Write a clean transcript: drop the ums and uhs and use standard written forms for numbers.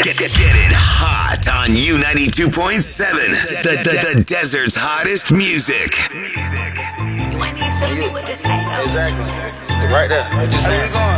Get it hot on U92.7, the desert's hottest music. You ain't need to tell me what to say, though. Exactly. Right there. Just saying.